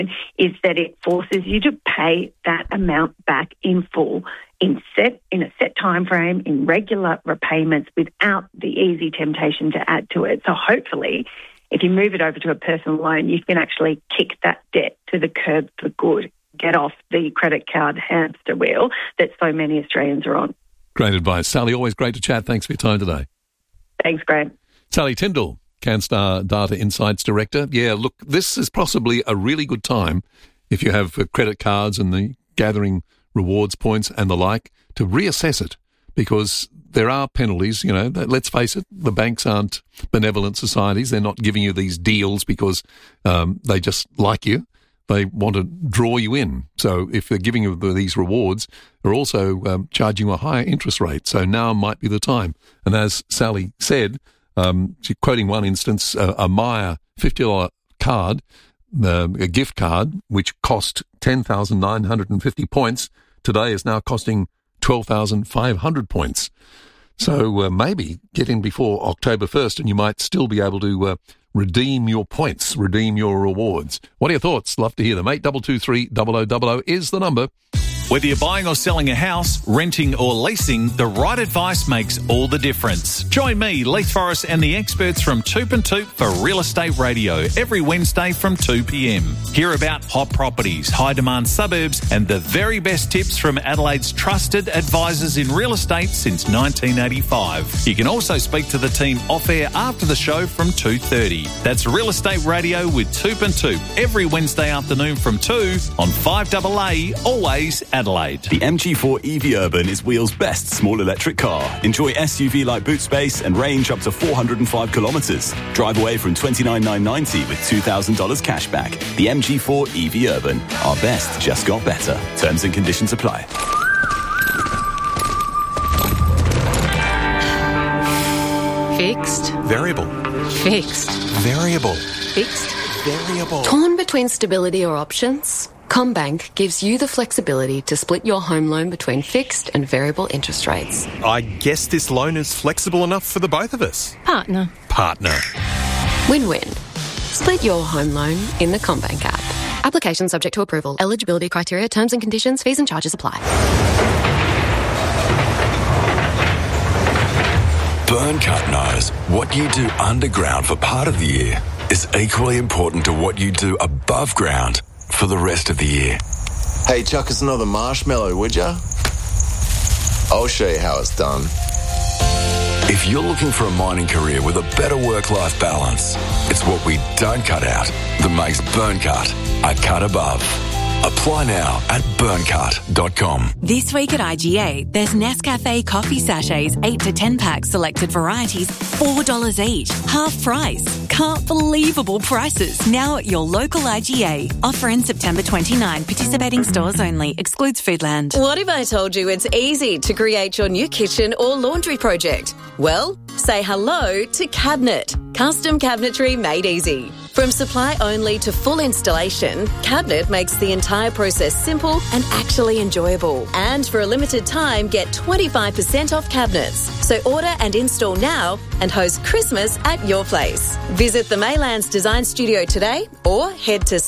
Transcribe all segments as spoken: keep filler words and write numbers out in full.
is that it forces you to pay that amount back in full in set in a set time frame, in regular repayments, without the easy temptation to add to it. So hopefully, if you move it over to a personal loan, you can actually kick that debt to the curb for good, get off the credit card hamster wheel that so many Australians are on. Great advice. Sally, always great to chat. Thanks for your time today. Thanks, Graham. Sally Tyndall, CanStar Data Insights Director. Yeah, look, this is possibly a really good time if you have uh, credit cards and the gathering rewards points and the like to reassess it, because there are penalties. You know, let's face it, the banks aren't benevolent societies. They're not giving you these deals because um, they just like you. They want to draw you in. So if they're giving you these rewards, they're also um, charging you a higher interest rate. So now might be the time. And as Sally said, um, she, quoting one instance, uh, a Myer fifty dollars card, uh, a gift card, which cost ten thousand nine hundred fifty points, today is now costing twelve thousand five hundred points. So uh, maybe get in before October first and you might still be able to uh, redeem your points, redeem your rewards. What are your thoughts? Love to hear them. eight two two three, double oh double oh is the number. Whether you're buying or selling a house, renting or leasing, the right advice makes all the difference. Join me, Leith Forrest, and the experts from Toop and Toop for Real Estate Radio every Wednesday from two p.m. Hear about hot properties, high-demand suburbs, and the very best tips from Adelaide's trusted advisors in real estate since nineteen eighty-five. You can also speak to the team off-air after the show from two thirty. That's Real Estate Radio with Toop and Toop every Wednesday afternoon from two on five A A, always Adelaide. The M G four E V Urban is Wheel's best small electric car. Enjoy S U V-like boot space and range up to four hundred five kilometres. Drive away from twenty-nine thousand nine hundred ninety with two thousand dollars cash back. The M G four E V Urban. Our best just got better. Terms and conditions apply. Fixed. Variable. Fixed. Variable. Fixed. Variable. Torn between stability or options? CommBank gives you the flexibility to split your home loan between fixed and variable interest rates. I guess this loan is flexible enough for the both of us. Partner. Partner. Win-win. Split your home loan in the CommBank app. Application subject to approval. Eligibility criteria, terms and conditions, fees and charges apply. Burncut knows what you do underground for part of the year is equally important to what you do above ground for the rest of the year. Hey, chuck us another marshmallow, would ya? I'll show you how it's done. If you're looking for a mining career with a better work-life balance, it's what we don't cut out that makes Burncut a cut above. Apply now at burncut dot com. This week at I G A, there's Nescafe coffee sachets, eight to ten packs, selected varieties, four dollars each, half price. Can't believable prices now at your local I G A. Offer in September twenty-ninth. Participating stores only. Excludes Foodland. What if I told you it's easy to create your new kitchen or laundry project? Well, say hello to Cabinet. Custom cabinetry made easy. From supply only to full installation, Cabinet makes the entire process simple and actually enjoyable. And for a limited time, get twenty-five percent off cabinets. So order and install now and host Christmas at your place. Visit the Maylands Design Studio today or head to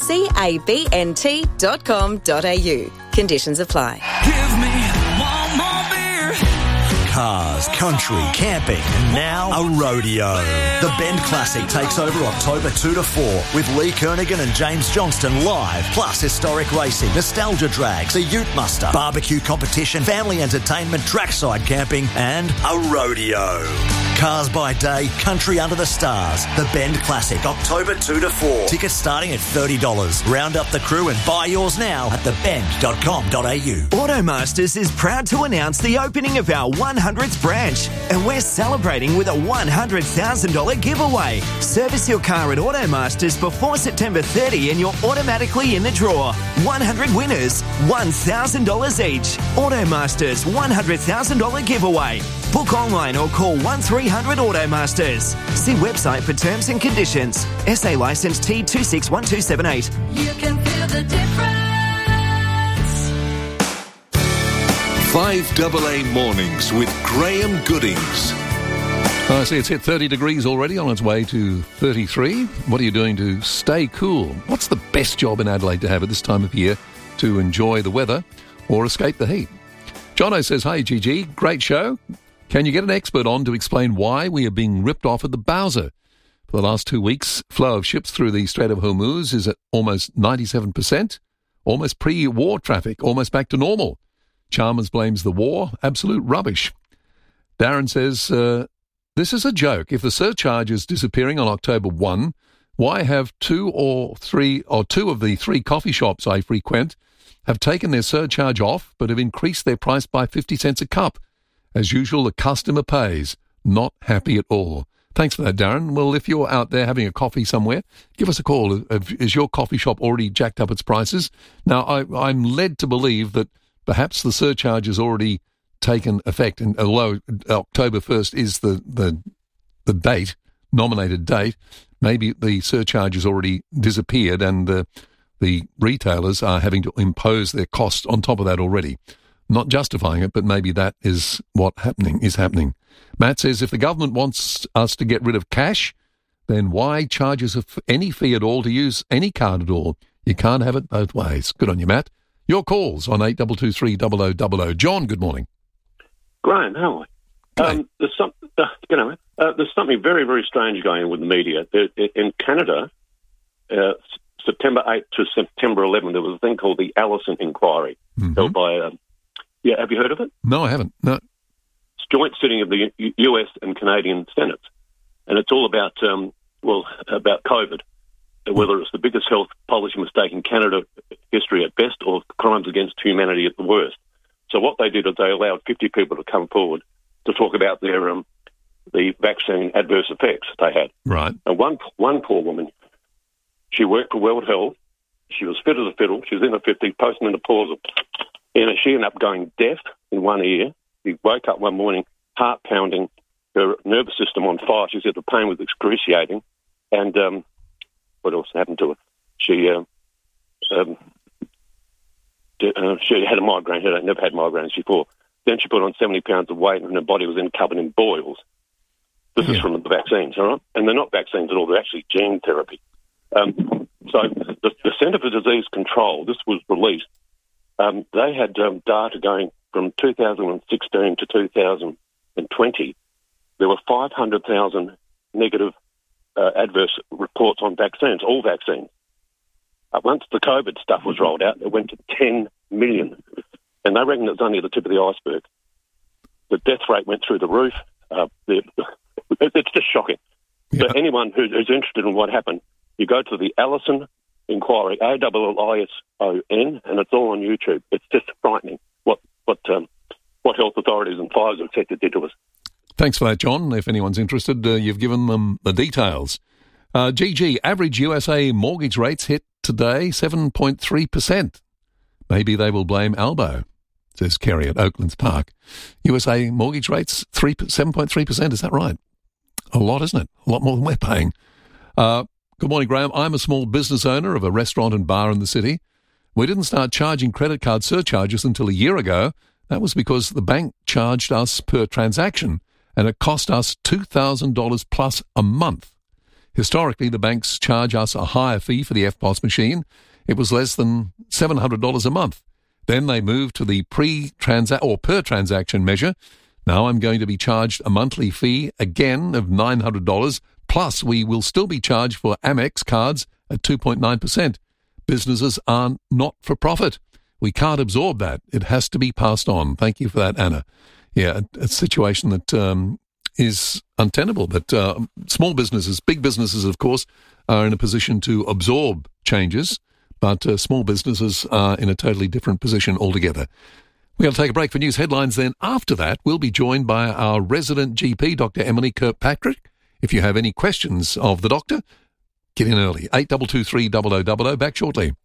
cabnt dot com dot a u. Conditions apply. Give me one more beer. Cars, country, camping, and now a rodeo. The Bend Classic takes over October second to fourth with Lee Kernaghan and James Johnston live, plus historic racing, nostalgia drags, a ute muster, barbecue competition, family entertainment, trackside camping, and a rodeo. Cars by day, country under the stars. The Bend Classic, October second to fourth. Tickets starting at thirty dollars. Round up the crew and buy yours now at the bend dot com dot a u. Automasters is proud to announce the opening of our one hundredth branch, and we're celebrating with a one hundred thousand dollars giveaway. Service your car at Automasters before September thirtieth and you're automatically in the draw. one hundred winners, one thousand dollars each. Automasters one hundred thousand dollars giveaway. Book online or call one three hundred Automasters. See website for terms and conditions. S A licence T two six one two seven eight. You can feel the difference. five A A Mornings with Graham Goodings. Oh, I see it's hit thirty degrees already, on its way to thirty-three. What are you doing to stay cool? What's the best job in Adelaide to have at this time of year to enjoy the weather or escape the heat? Jono says, hey, G G, great show. Can you get an expert on to explain why we are being ripped off at the Bowser? For the last two weeks, flow of ships through the Strait of Hormuz is at almost ninety-seven percent, almost pre-war traffic, almost back to normal. Chalmers blames the war. Absolute rubbish. Darren says, uh, this is a joke. If the surcharge is disappearing on October first, why have two or three or two of the three coffee shops I frequent have taken their surcharge off but have increased their price by fifty cents a cup? As usual, the customer pays. Not happy at all. Thanks for that, Darren. Well, if you're out there having a coffee somewhere, give us a call. Is your coffee shop already jacked up its prices? Now, I, I'm led to believe that perhaps the surcharge has already taken effect, and although October first is the, the the date, nominated date, maybe the surcharge has already disappeared and the, the retailers are having to impose their cost on top of that already. Not justifying it, but maybe that is what happening is happening. Matt says, if the government wants us to get rid of cash, then why charge us any fee at all to use any card at all? You can't have it both ways. Good on you, Matt. Your calls on eight two two three double oh double oh. John, good morning. Graham, how are you? Um, there's, some, uh, you know, uh, there's something very, very strange going on with the media. There, in Canada, uh, September eighth to September eleventh, there was a thing called the Allison Inquiry, mm-hmm. held by... Um, Yeah, have you heard of it? No, I haven't. No. It's a joint sitting of the U- U S and Canadian Senates, and it's all about, um, well, about COVID, whether it's the biggest health policy mistake in Canada history at best or crimes against humanity at the worst. So what they did is they allowed fifty people to come forward to talk about their um, the vaccine adverse effects they had. Right. And one one poor woman, she worked for World Health. She was fit as a fiddle. She was in her fifties, postmenopausal. And she ended up going deaf in one ear. She woke up one morning, heart pounding, her nervous system on fire. She said the pain was excruciating. And um, what else happened to her? She uh, um, did, uh, she had a migraine headache, never had migraines before. Then she put on seventy pounds of weight and her body was then covered in boils. This yeah. is from the vaccines, all right? And they're not vaccines at all. They're actually gene therapy. Um, so the, the Centre for Disease Control, this was released. Um, they had um, data going from two thousand sixteen to two thousand twenty. There were five hundred thousand negative uh, adverse reports on vaccines, all vaccines. Uh, once the COVID stuff was rolled out, it went to ten million. And they reckon it's only the tip of the iceberg. The death rate went through the roof. Uh, the, it's just shocking. Yeah. So anyone who, who's interested in what happened, you go to the Allison Inquiry, A L L I S O N, and it's all on YouTube. It's just frightening what what um, what health authorities and Pfizer, et cetera, did to us. Thanks for that, John. If anyone's interested, uh, you've given them the details. Uh, G G, average U S A mortgage rates hit today seven point three percent. Maybe they will blame Albo, says Kerry at Oaklands Park. U S A mortgage rates three seven point three percent, is that right? A lot, isn't it? A lot more than we're paying. Uh, Good morning, Graham. I'm a small business owner of a restaurant and bar in the city. We didn't start charging credit card surcharges until a year ago. That was because the bank charged us per transaction, and it cost us two thousand dollars plus a month. Historically, the banks charge us a higher fee for the F P O S machine. It was less than seven hundred dollars a month. Then they moved to the pre-transa- or per-transaction measure. Now I'm going to be charged a monthly fee again of nine hundred dollars. Plus, we will still be charged for Amex cards at two point nine percent. Businesses are not for profit. We can't absorb that. It has to be passed on. Thank you for that, Anna. Yeah, a, a situation that um, is untenable. But uh, small businesses, big businesses, of course, are in a position to absorb changes, but uh, small businesses are in a totally different position altogether. We're going to take a break for news headlines. Then after that, we'll be joined by our resident G P, Doctor Emily Kirkpatrick. If you have any questions of the doctor, get in early. eight two two three double oh double oh. Back shortly.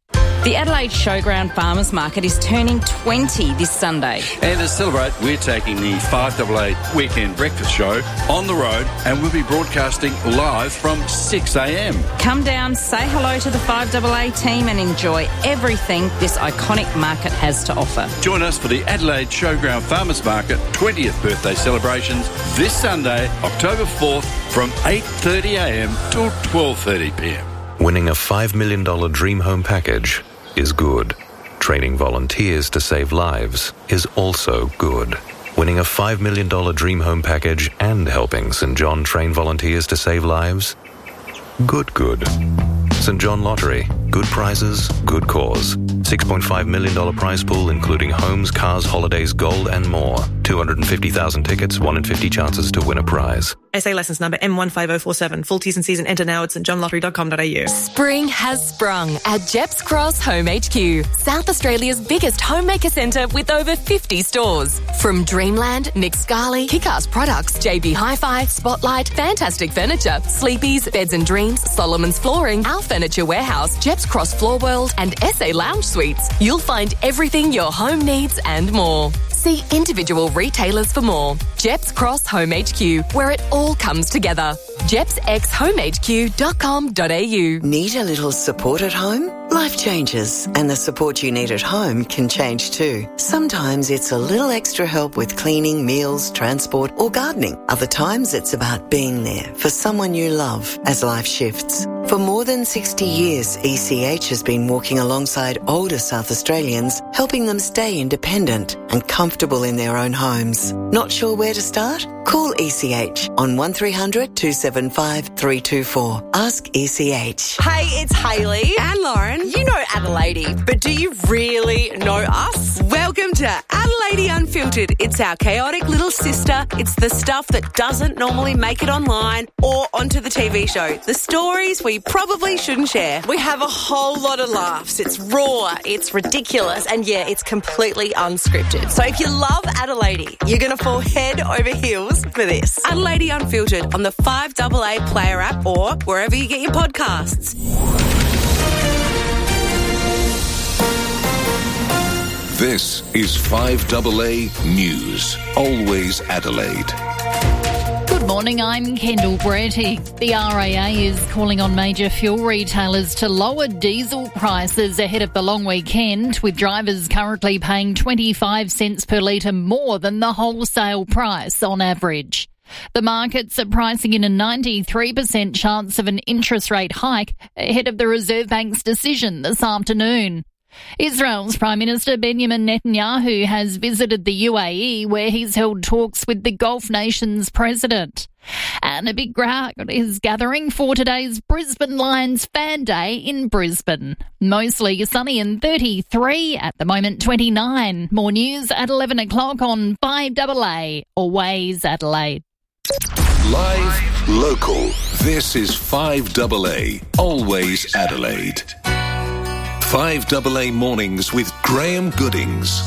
The Adelaide Showground Farmers Market is turning twenty this Sunday. And to celebrate, we're taking the five A A Weekend Breakfast Show on the road, and we'll be broadcasting live from six a m. Come down, say hello to the five A A team and enjoy everything this iconic market has to offer. Join us for the Adelaide Showground Farmers Market twentieth birthday celebrations this Sunday, October fourth, from eight thirty a m till twelve thirty p m. Winning a five million dollars Dream Home package is good. Training volunteers to save lives is also good. Winning a five million dollars Dream Home package and helping St John train volunteers to save lives? Good, good. St John Lottery. Good prizes, good cause. six point five million dollars prize pool including homes, cars, holidays, gold and more. two hundred fifty thousand tickets, one in fifty chances to win a prize. S A licence number M one five oh four seven. Full T's and C's and enter now at st john lottery dot com dot a u. Spring has sprung at Jeps Cross Home H Q, South Australia's biggest homemaker centre with over fifty stores. From Dreamland, Nick Scali, Kick-Ass Products, J B Hi-Fi, Spotlight, Fantastic Furniture, Sleepy's, Beds and Dreams, Solomon's Flooring, Our Furniture Warehouse, Jeps Cross Floor World and S A Lounge Suites. You'll find everything your home needs and more. See individual retailers for more. Jeps Cross Home H Q, where it all comes together. jeps x home h q dot com dot a u. Need a little support at home? Life changes, and the support you need at home can change too. Sometimes it's a little extra help with cleaning, meals, transport, or gardening. Other times it's about being there for someone you love as life shifts. For more than sixty years, E C H has been walking alongside older South Australians, helping them stay independent and comfortable in their own homes. Not sure where to start? Call E C H on one three hundred two seven five three two four. Ask E C H. Hey, it's Hayley and Lauren. You know Adelaide, but do you really know us? Welcome to Adelaide Unfiltered. It's our chaotic little sister. It's the stuff that doesn't normally make it online or onto the T V show. The stories we probably shouldn't share. We have a whole lot of laughs. It's raw, it's ridiculous, and yeah, it's completely unscripted. So if you love Adelaide, you're going to fall head over heels for this. Adelaide Unfiltered on the five A A Player app or wherever you get your podcasts. This is five A A News. Always Adelaide. Good morning, I'm Kendall Bretty. The R A A is calling on major fuel retailers to lower diesel prices ahead of the long weekend, with drivers currently paying twenty-five cents per litre more than the wholesale price on average. The markets are pricing in a ninety-three percent chance of an interest rate hike ahead of the Reserve Bank's decision this afternoon. Israel's Prime Minister Benjamin Netanyahu has visited the U A E, where he's held talks with the Gulf nation's president. And a big crowd is gathering for today's Brisbane Lions Fan Day in Brisbane. Mostly sunny and thirty-three, at the moment twenty-nine. More news at eleven o'clock on five A A, Always Adelaide. Live, local. This is five A A, Always Adelaide. five A A Mornings with Graham Goodings.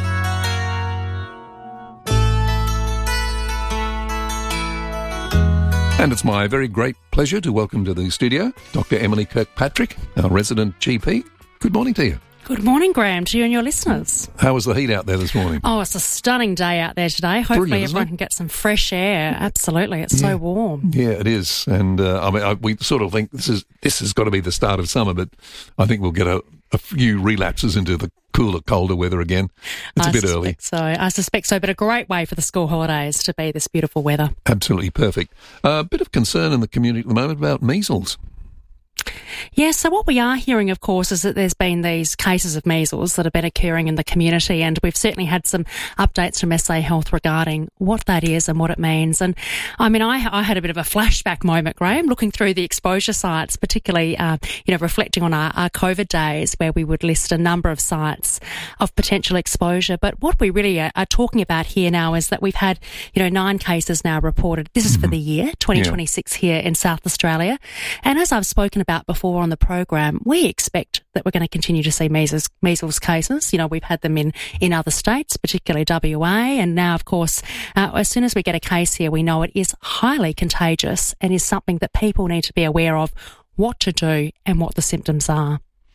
And it's my very great pleasure to welcome to the studio Doctor Emily Kirkpatrick, our resident G P. Good morning to you. Good morning, Graham, to you and your listeners. How was the heat out there this morning? Oh, it's a stunning day out there today. Hopefully Brilliant, everyone can get some fresh air. Absolutely. It's yeah. so warm. Yeah, it is. And uh, I mean, I, we sort of think this is this has got to be the start of summer, but I think we'll get a, a few relapses into the cooler, colder weather again. It's I a bit early. So I suspect so, but a great way for the school holidays to be this beautiful weather. Absolutely perfect. A uh, bit of concern in the community at the moment about measles. Yes, so what we are hearing, of course, is that there's been these cases of measles that have been occurring in the community, and we've certainly had some updates from S A Health regarding what that is and what it means. And I mean, I, I had a bit of a flashback moment, Graham, looking through the exposure sites, particularly, uh, you know, reflecting on our, our COVID days where we would list a number of sites of potential exposure. But what we really are, are talking about here now is that we've had, you know, nine cases now reported. This is mm-hmm. for the year twenty twenty-six yeah. here in South Australia. And as I've spoken about before on the program, we expect that we're going to continue to see measles, measles cases. You know, we've had them in, in other states, particularly W A, and now, of course, uh, as soon as we get a case here, we know it is highly contagious and is something that people need to be aware of, what to do and what the symptoms are.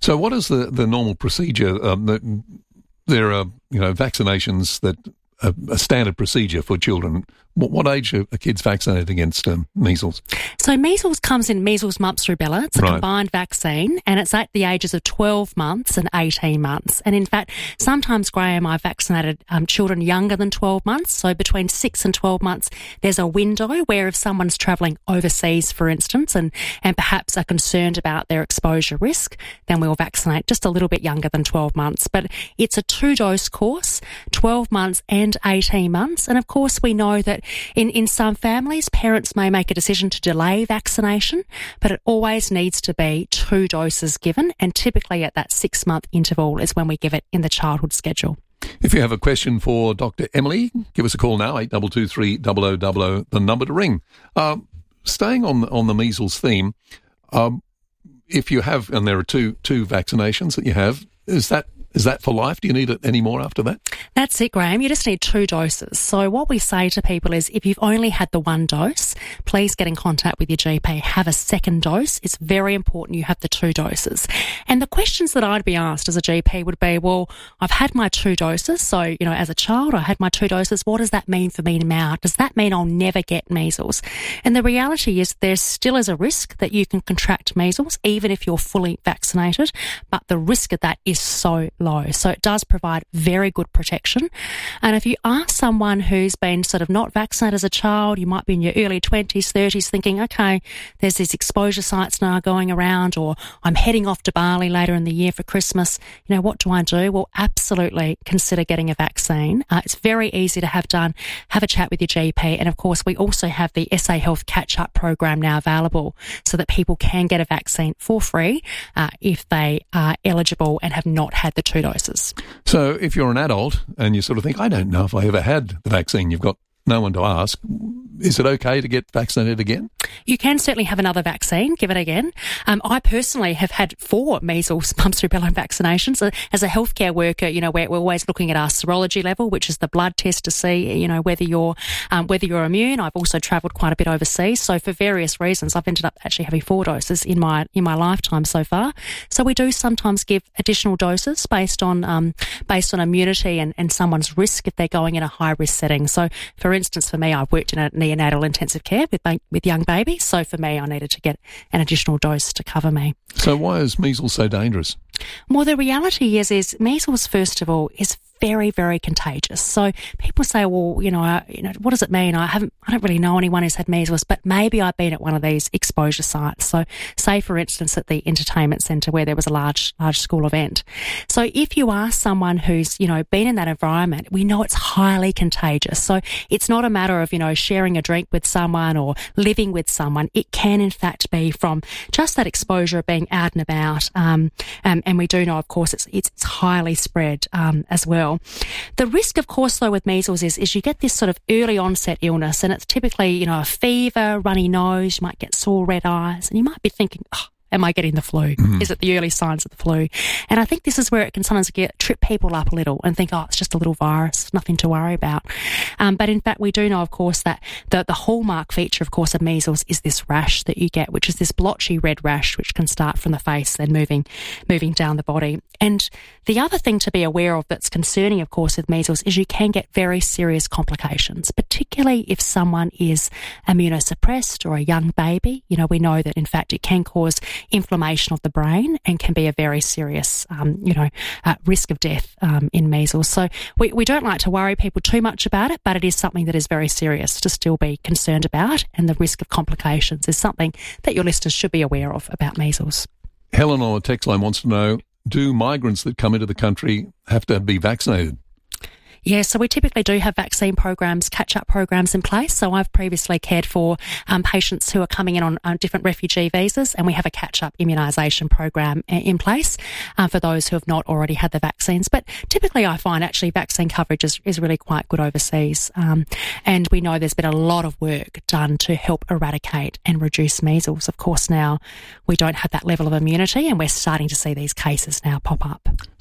So what is the, the normal procedure? Um, the, there are, you know, vaccinations that are a standard procedure for children. What, what age are kids vaccinated against um, measles? So measles comes in measles, mumps, rubella. It's a Right. combined vaccine, and it's at the ages of twelve months and eighteen months. And in fact, sometimes, Graham, I've vaccinated um, children younger than twelve months. So between six and twelve months, there's a window where if someone's travelling overseas, for instance, and, and perhaps are concerned about their exposure risk, then we'll vaccinate just a little bit younger than twelve months. But it's a two-dose course, twelve months and eighteen months. And of course, we know that in, in some families, parents may make a decision to delay vaccination, but it always needs to be two doses given, and typically at that six-month interval is when we give it in the childhood schedule. If you have a question for Doctor Emily, give us a call now, eight two two three, zero zero zero zero, the number to ring. Um, staying on, on the measles theme, um, if you have, and there are two two vaccinations that you have, is that Is that for life? Do you need it any more after that? That's it, Graham. You just need two doses. So what we say to people is if you've only had the one dose, please get in contact with your G P. Have a second dose. It's very important you have the two doses. And the questions that I'd be asked as a G P would be, well, I've had my two doses. So, you know, as a child, I had my two doses. What does that mean for me now? Does that mean I'll never get measles? And the reality is there still is a risk that you can contract measles, even if you're fully vaccinated. But the risk of that is so low. So it does provide very good protection. And if you ask someone who's been sort of not vaccinated as a child, you might be in your early twenties, thirties thinking, okay, there's these exposure sites now going around, or I'm heading off to Bali later in the year for Christmas. You know, what do I do? Well, absolutely consider getting a vaccine. Uh, it's very easy to have done. Have a chat with your G P. And of course, we also have the S A Health Catch-Up program now available so that people can get a vaccine for free uh, if they are eligible and have not had the two doses. So if you're an adult and you sort of think, I don't know if I ever had the vaccine, you've got no one to ask, is it okay to get vaccinated again? You can certainly have another vaccine, give it again. Um, I personally have had four measles, mumps, rubella vaccinations. As a healthcare worker, you know, we're, we're always looking at our serology level, which is the blood test to see, you know, whether you're um, whether you're immune. I've also travelled quite a bit overseas, so for various reasons, I've ended up actually having four doses in my in my lifetime so far. So we do sometimes give additional doses based on um, based on immunity and, and someone's risk if they're going in a high risk setting. So, for instance, for me, I've worked in a neonatal intensive care with with young babies. So for me, I needed to get an additional dose to cover me. So why is measles so dangerous? Well, the reality is, is measles, first of all, is very, very contagious. So people say, well, you know, uh, you know, what does it mean? I haven't, I don't really know anyone who's had measles, but maybe I've been at one of these exposure sites. So say, for instance, at the entertainment centre where there was a large, large school event. So if you are someone who's, you know, been in that environment, we know it's highly contagious. So it's not a matter of, you know, sharing a drink with someone or living with someone. It can, in fact, be from just that exposure of being out and about. Um, um, and we do know, of course, it's, it's, it's highly spread um, as well. The risk, of course, though, with measles is, is you get this sort of early onset illness, and it's typically, you know, a fever, runny nose, you might get sore red eyes, and you might be thinking, oh, am I getting the flu? Mm-hmm. Is it the early signs of the flu? And I think this is where it can sometimes get trip people up a little and think, oh, it's just a little virus, nothing to worry about. Um, but in fact, we do know, of course, that the, the hallmark feature, of course, of measles is this rash that you get, which is this blotchy red rash, which can start from the face and moving, moving down the body. And the other thing to be aware of that's concerning, of course, with measles is you can get very serious complications, particularly if someone is immunosuppressed or a young baby. You know, we know that, in fact, it can cause inflammation of the brain and can be a very serious, um, you know, uh, risk of death um, in measles. So we, we don't like to worry people too much about it, but it is something that is very serious to still be concerned about, and the risk of complications is something that your listeners should be aware of about measles. Helen on the text line wants to know, do migrants that come into the country have to be vaccinated? Yeah, so we typically do have vaccine programs, catch-up programs in place. So I've previously cared for um, patients who are coming in on, on different refugee visas, and we have a catch-up immunisation program in place uh, for those who have not already had the vaccines. But typically I find actually vaccine coverage is, is really quite good overseas. Um, and we know there's been a lot of work done to help eradicate and reduce measles. Of course, now we don't have that level of immunity, and we're starting to see these cases now pop up.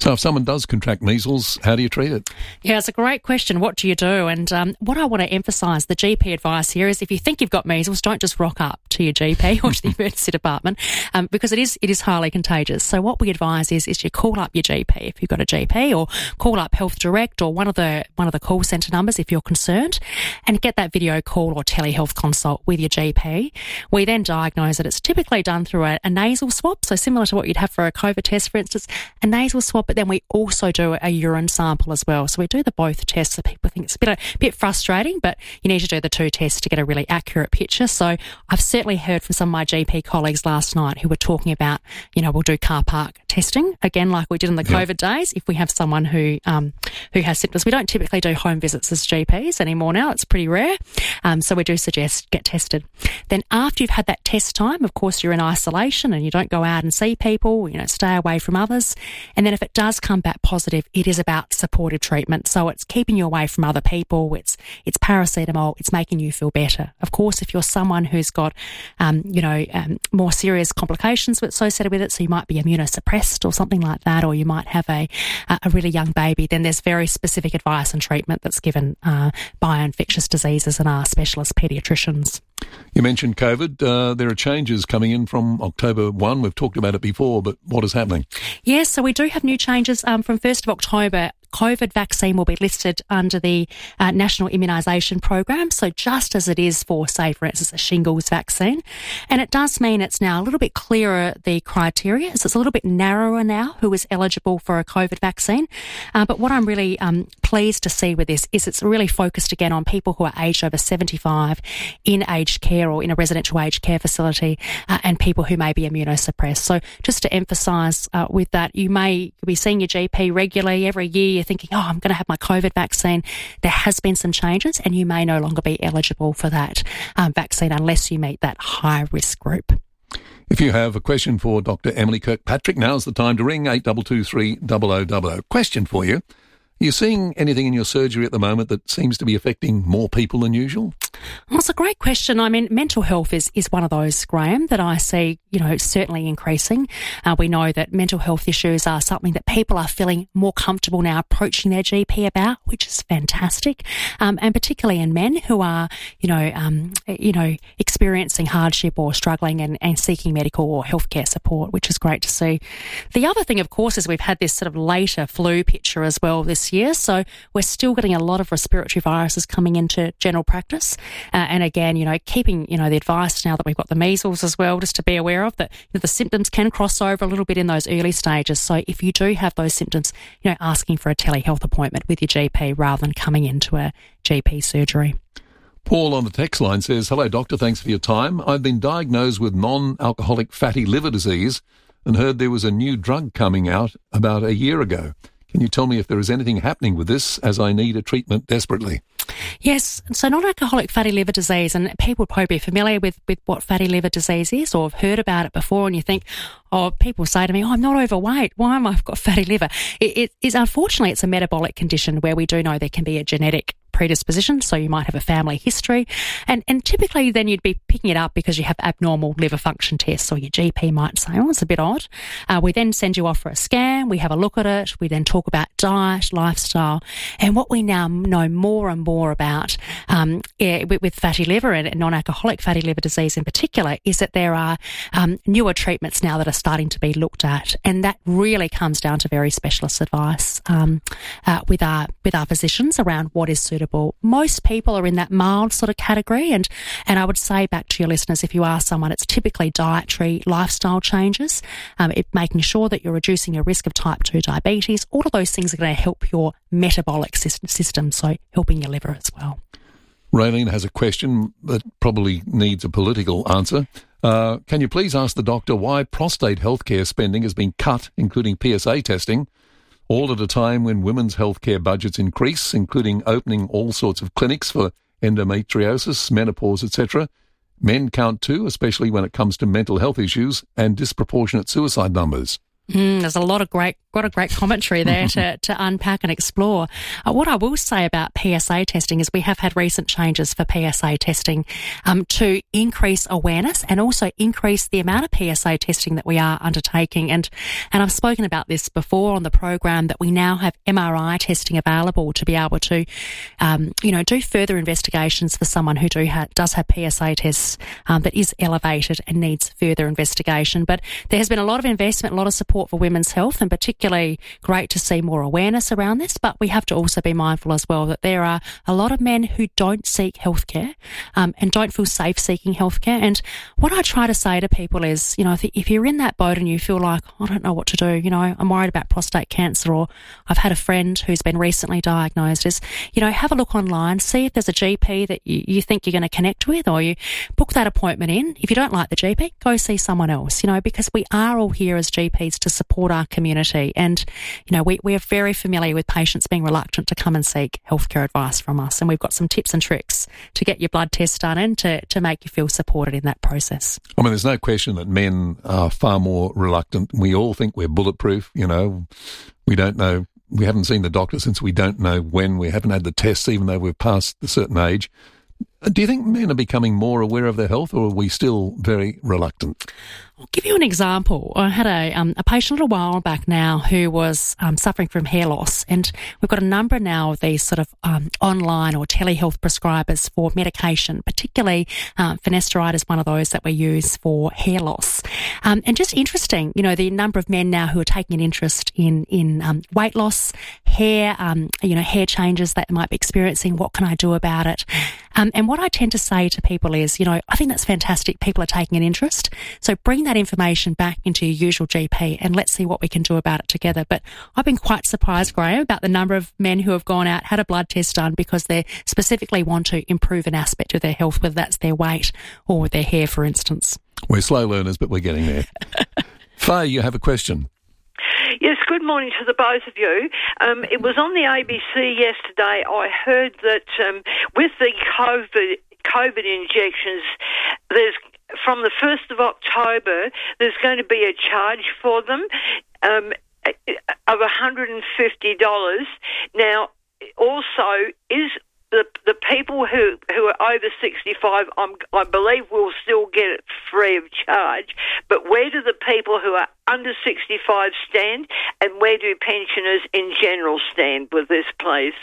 So if someone does contract measles, how do you treat it? Yeah, it's a great question. What do you do? And um, what I want to emphasise, the G P advice here is if you think you've got measles, don't just rock up to your G P or to the emergency department um, because it is it is highly contagious. So what we advise is is you call up your G P if you've got a G P, or call up Health Direct or one of the one of the call centre numbers if you're concerned, and get that video call or telehealth consult with your G P. We then diagnose it. It's typically done through a, a nasal swab, so similar to what you'd have for a COVID test, for instance, a nasal swab. But then we also do a urine sample as well. So we do the both tests. So people think it's a bit, a bit frustrating, but you need to do the two tests to get a really accurate picture. So I've certainly heard from some of my G P colleagues last night who were talking about, you know, we'll do car park testing again, like we did in the yep. COVID days. If we have someone who um, who has symptoms, we don't typically do home visits as G Ps anymore now. It's pretty rare. Um, so we do suggest get tested. Then after you've had that test time, of course, you're in isolation and you don't go out and see people, you know, stay away from others. And then if it does come back positive, it is about supportive treatment. So it's keeping you away from other people. It's it's paracetamol. It's making you feel better. Of course, if you're someone who's got, um, you know, um, more serious complications associated with it, so you might be immunosuppressed or something like that, or you might have a a really young baby, then there's very specific advice and treatment that's given uh, by infectious diseases and our specialist paediatricians. You mentioned COVID. Uh, there are changes coming in from October first. We've talked about it before, but what is happening? Yes, so we do have new changes um, from first of October. COVID vaccine will be listed under the uh, National Immunisation Program. So just as it is for, say, for instance, a shingles vaccine. And it does mean it's now a little bit clearer, the criteria. So it's a little bit narrower now who is eligible for a COVID vaccine. Uh, but what I'm really um, pleased to see with this is it's really focused again on people who are aged over seventy-five in aged care or in a residential aged care facility uh, and people who may be immunosuppressed. So just to emphasise uh, with that, you may be seeing your G P regularly every year. You're thinking, oh, I'm going to have my COVID vaccine. There has been some changes and you may no longer be eligible for that um, vaccine unless you meet that high risk group. If you have a question for Doctor Emily Kirkpatrick, now's the time to ring eight two two three, zero zero zero zero. Question for you. Are you seeing anything in your surgery at the moment that seems to be affecting more people than usual? Well, it's a great question. I mean, mental health is, is one of those, Graham, that I see, you know, certainly increasing. Uh, we know that mental health issues are something that people are feeling more comfortable now approaching their G P about, which is fantastic. Um, and particularly in men who are, you know, um, you know, experiencing hardship or struggling and, and seeking medical or healthcare support, which is great to see. The other thing, of course, is we've had this sort of later flu picture as well this year. So we're still getting a lot of respiratory viruses coming into general practice. Uh, and again, you know, keeping, you know, the advice now that we've got the measles as well, just to be aware of that, you know, the symptoms can cross over a little bit in those early stages. So if you do have those symptoms, you know, asking for a telehealth appointment with your G P rather than coming into a G P surgery. Paul on the text line says, hello, doctor, thanks for your time. I've been diagnosed with non-alcoholic fatty liver disease and heard there was a new drug coming out about a year ago. Can you tell me if there is anything happening with this, as I need a treatment desperately? Yes, so non-alcoholic fatty liver disease, and people would probably be familiar with, with what fatty liver disease is or have heard about it before, and you think, oh, people say to me, oh, I'm not overweight, why am I got fatty liver? It, it is, unfortunately, it's a metabolic condition where we do know there can be a genetic predisposition, so you might have a family history, and and typically then you'd be picking it up because you have abnormal liver function tests, or your G P might say, oh, it's a bit odd. Uh, we then send you off for a scan, we have a look at it, we then talk about diet, lifestyle, and what we now know more and more about um, yeah, with, with fatty liver and non-alcoholic fatty liver disease in particular is that there are um, newer treatments now that are starting to be looked at, and that really comes down to very specialist advice um, uh, with our with our physicians around what is suitable. Most people are in that mild sort of category, and and I would say back to your listeners, if you are someone, it's typically dietary, lifestyle changes, um, it, making sure that you're reducing your risk of type two diabetes. All of those things are going to help your metabolic system, so helping your liver as well. Raylene has a question that probably needs a political answer. Uh, can you please ask the doctor why prostate healthcare spending has been cut, including P S A testing, all at a time when women's healthcare budgets increase, including opening all sorts of clinics for endometriosis, menopause, et cetera. Men count too, especially when it comes to mental health issues and disproportionate suicide numbers. Mm, there's a lot of great, got a great commentary there to, to unpack and explore. Uh, what I will say about P S A testing is we have had recent changes for P S A testing um, to increase awareness and also increase the amount of P S A testing that we are undertaking. And and I've spoken about this before on the program that we now have M R I testing available to be able to, um, you know, do further investigations for someone who do ha- does have P S A tests um, that is elevated and needs further investigation. But there has been a lot of investment, a lot of support for women's health, and particularly great to see more awareness around this. But we have to also be mindful as well that there are a lot of men who don't seek healthcare um, and don't feel safe seeking healthcare. And what I try to say to people is, you know, if, if you're in that boat and you feel like, I don't know what to do, you know, I'm worried about prostate cancer, or I've had a friend who's been recently diagnosed, is, you know, have a look online, see if there's a G P that you, you think you're going to connect with, or you book that appointment in. If you don't like the G P, go see someone else, you know, because we are all here as G Ps to support our community. And, you know, we, we are very familiar with patients being reluctant to come and seek healthcare advice from us. And we've got some tips and tricks to get your blood test done and to, to make you feel supported in that process. I mean, there's no question that men are far more reluctant. We all think we're bulletproof, you know. We don't know. We haven't seen the doctor since we don't know when. We haven't had the tests, even though we've passed a certain age. Do you think men are becoming more aware of their health, or are we still very reluctant? I'll give you an example. I had a um, a patient a little while back now who was um, suffering from hair loss, and we've got a number now of these sort of um, online or telehealth prescribers for medication, particularly um, finasteride is one of those that we use for hair loss. Um, and just interesting, you know, the number of men now who are taking an interest in in um, weight loss, hair, um, you know, hair changes that they might be experiencing. What can I do about it? Um, and what I tend to say to people is, you know, I think that's fantastic. People are taking an interest. So bring that information back into your usual G P and let's see what we can do about it together. But I've been quite surprised, Graham, about the number of men who have gone out, had a blood test done because they specifically want to improve an aspect of their health, whether that's their weight or their hair, for instance. We're slow learners, but we're getting there. Faye, you have a question. Yes, good morning to the both of you. Um, it was on the A B C yesterday. I heard that um, with the COVID COVID injections, there's from the first of October, there's going to be a charge for them um, of one hundred fifty dollars. Now, also, is the the people who, who are over sixty-five, I'm, I believe, will still get it free of charge. But where do the people who are under sixty-five stand, and where do pensioners in general stand with this, please?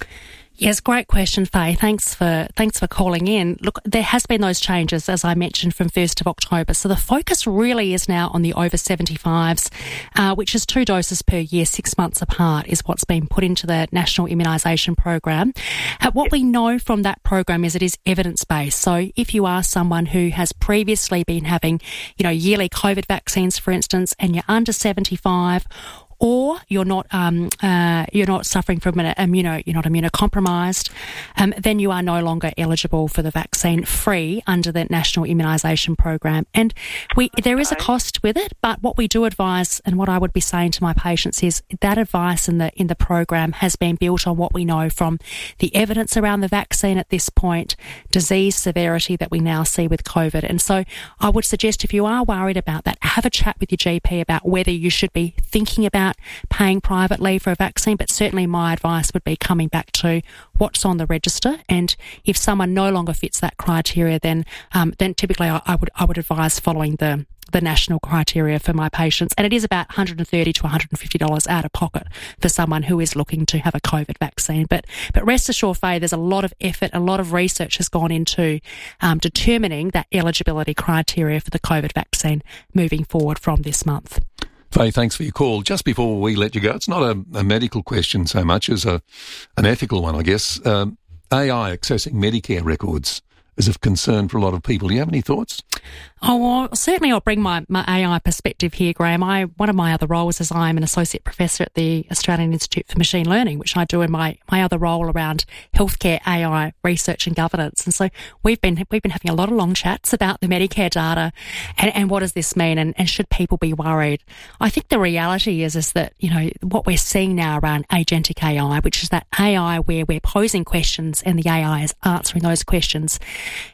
Yes, great question, Faye. Thanks for thanks for calling in. Look, there has been those changes, as I mentioned, from first of October. So the focus really is now on the over seventy-fives, uh, which is two doses per year, six months apart, is what's been put into the National Immunisation Program. Uh, what we know from that program is it is evidence-based. So if you are someone who has previously been having, you know, yearly COVID vaccines, for instance, and you're under seventy-five, or you're not um, uh, you're not suffering from an immuno you're not immunocompromised, um, then you are no longer eligible for the vaccine free under the National Immunisation Program. And we there is a cost with it, but what we do advise, and what I would be saying to my patients, is that advice in the in the program has been built on what we know from the evidence around the vaccine at this point, disease severity that we now see with COVID. And so I would suggest, if you are worried about that, have a chat with your G P about whether you should be thinking about paying privately for a vaccine. But certainly my advice would be coming back to what's on the register, and if someone no longer fits that criteria, then um, then typically I, I would I would advise following the the national criteria for my patients. And it is about one hundred thirty to one hundred fifty dollars out of pocket for someone who is looking to have a COVID vaccine. But but rest assured, Faye, there's a lot of effort, a lot of research has gone into um, determining that eligibility criteria for the COVID vaccine moving forward from this month. Faye, thanks for your call. Just before we let you go, it's not a, a medical question so much as a an ethical one, I guess. Um, A I accessing Medicare records is of concern for a lot of people. Do you have any thoughts? Oh, well, certainly I'll bring my, my A I perspective here, Graham. I, one of my other roles is I'm an associate professor at the Australian Institute for Machine Learning, which I do in my, my other role around healthcare A I research and governance. And so we've been we've been having a lot of long chats about the Medicare data and, and what does this mean, and, and should people be worried? I think the reality is is that, you know, what we're seeing now around agentic A I, which is that A I where we're posing questions and the A I is answering those questions,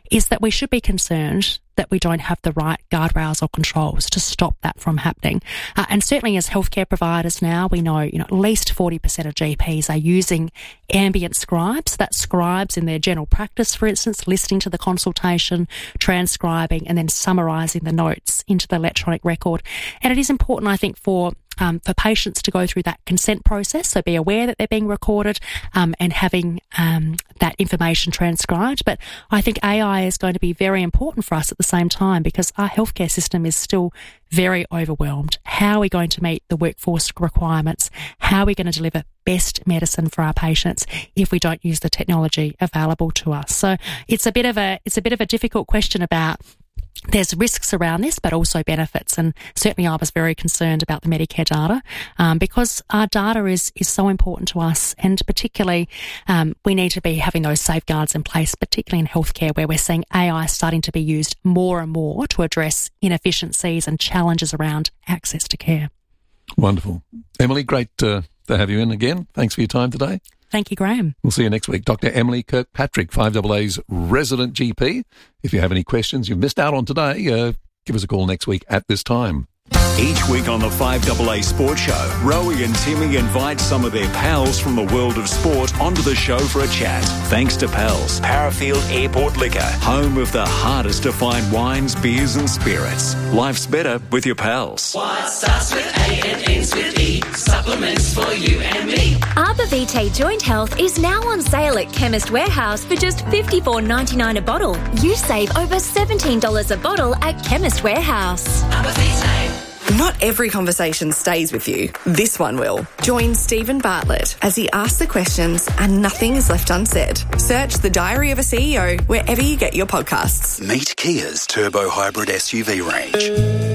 is that we should be concerned that we don't have the right guardrails or controls to stop that from happening. Uh, and certainly as healthcare providers now, we know, you know, at least forty percent of G Ps are using ambient scribes. That's scribes in their general practice, for instance, listening to the consultation, transcribing, and then summarising the notes into the electronic record. And it is important, I think, for Um, for patients to go through that consent process, so be aware that they're being recorded um, and having um, that information transcribed. But I think A I is going to be very important for us at the same time, because our healthcare system is still very overwhelmed. How are we going to meet the workforce requirements? How are we going to deliver best medicine for our patients if we don't use the technology available to us? So it's a bit of a it's a bit of a difficult question about. There's risks around this, but also benefits. And certainly I was very concerned about the Medicare data um, because our data is, is so important to us. And particularly um, we need to be having those safeguards in place, particularly in healthcare, where we're seeing A I starting to be used more and more to address inefficiencies and challenges around access to care. Wonderful. Emily, great uh, to have you in again. Thanks for your time today. Thank you, Graham. We'll see you next week. Doctor Emily Kirkpatrick, five A A's resident G P. If you have any questions you've missed out on today, uh, give us a call next week at this time. Each week on the five A A Sports Show, Rowie and Timmy invite some of their pals from the world of sport onto the show for a chat. Thanks to Pals, Parafield Airport Liquor, home of the hardest to find wines, beers and spirits. Life's better with your pals. What starts with A and ends with E, supplements for you and me. Arbor Vitae Joint Health is now on sale at Chemist Warehouse for just fifty-four ninety-nine a bottle. You save over seventeen dollars a bottle at Chemist Warehouse. Arbor Vitae. Not every conversation stays with you. This one will. Join Stephen Bartlett as he asks the questions and nothing is left unsaid. Search The Diary of a C E O wherever you get your podcasts. Meet Kia's Turbo Hybrid S U V range.